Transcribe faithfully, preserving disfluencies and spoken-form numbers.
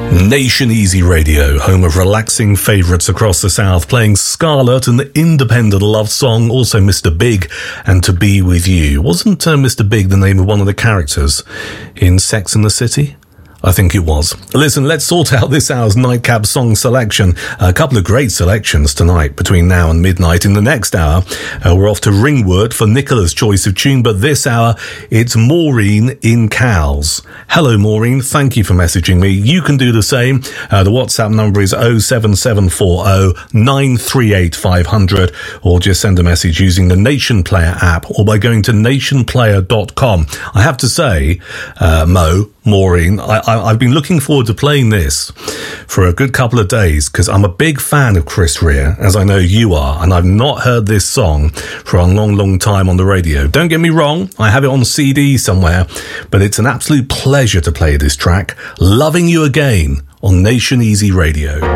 Nation Easy Radio, home of relaxing favourites across the South, playing Scarlet, an independent love song, also Mister Big and To Be With You. Wasn't uh, Mister Big the name of one of the characters in Sex and the City? I think it was. Listen, let's sort out this hour's Nightcap song selection. A couple of great selections tonight between now and midnight. In the next hour, uh, we're off to Ringwood for Nicola's choice of tune, but this hour, it's Maureen in Cowes. Hello, Maureen. Thank you for messaging me. You can do the same. Uh, the WhatsApp number is oh seven seven four oh nine three eight five hundred, or just send a message using the Nation Player app or by going to nation player dot com. I have to say, uh, Mo, Maureen, I, I, I've been looking forward to playing this for a good couple of days because I'm a big fan of Chris Rea, as I know you are, and I've not heard this song for a long, long time on the radio. Don't get me wrong, I have it on C D somewhere, but it's an absolute pleasure to play this track, Loving You Again, on Nation Easy Radio.